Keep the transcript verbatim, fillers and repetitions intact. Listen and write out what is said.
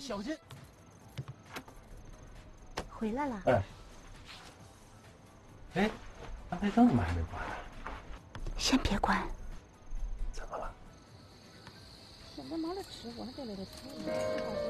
小心。 回来了。 哎，哎，安排灯怎么还没关呢？ 先别关。 怎么了？ 现在没得吃，我还得来这吃。